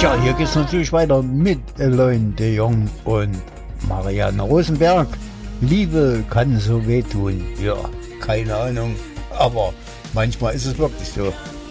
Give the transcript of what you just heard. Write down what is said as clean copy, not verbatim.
Tja, hier geht's natürlich weiter mit Eloine de Jong und Marianne Rosenberg. Liebe kann so wehtun. Ja, keine Ahnung. Aber manchmal ist es wirklich so.